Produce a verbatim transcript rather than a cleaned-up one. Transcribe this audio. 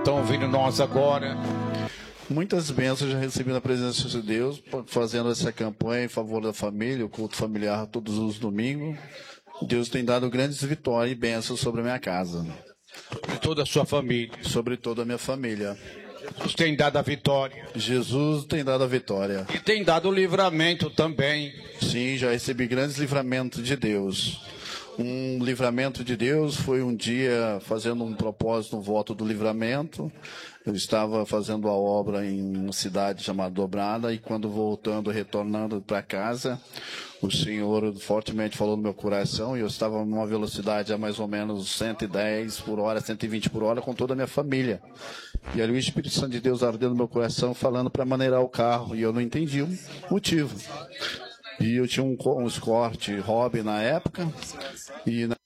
estão ouvindo nós agora. Muitas bênçãos já recebi na presença de Deus, fazendo essa campanha em favor da família, o culto familiar todos os domingos. Deus tem dado grandes vitórias e bênçãos sobre a minha casa. Sobre toda a sua família. Sobre toda a minha família. Jesus tem dado a vitória. Jesus tem dado a vitória. E tem dado o livramento também. Sim, já recebi grandes livramentos de Deus. Um livramento de Deus foi um dia fazendo um propósito, um voto do livramento. Eu estava fazendo a obra em uma cidade chamada Dobrada e quando voltando, retornando para casa, o Senhor fortemente falou no meu coração e eu estava numa velocidade a mais ou menos cento e dez por hora, cento e vinte por hora com toda a minha família. E ali o Espírito Santo de Deus ardeu no meu coração falando para maneirar o carro e eu não entendi o motivo. E eu tinha um, um Escort Hobby na época e na